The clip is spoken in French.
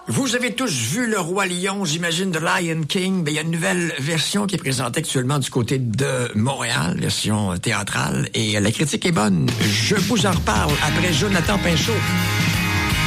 Vous avez tous vu Le Roi Lion, j'imagine, de Lion King. Ben, il y a une nouvelle version qui est présentée actuellement du côté de Montréal, version théâtrale. Et la critique est bonne. Je vous en reparle après Jonathan Pinchot.